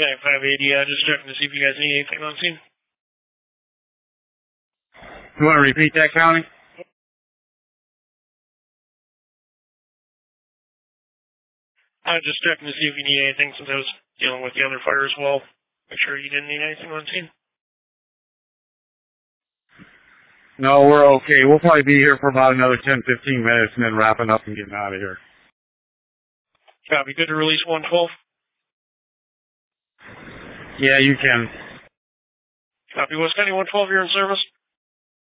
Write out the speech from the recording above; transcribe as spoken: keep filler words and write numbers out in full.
Okay, five eighty, uh, just checking to see if you guys need anything on scene. You want to repeat that, County? I was just checking to see if you need anything since I was dealing with the other fire as well. Make sure you didn't need anything on scene. No, we're okay. We'll probably be here for about another ten, fifteen minutes and then wrapping up and getting out of here. Copy. Good to release one twelve. Yeah, you can. Copy. West County one twelve, you're in service.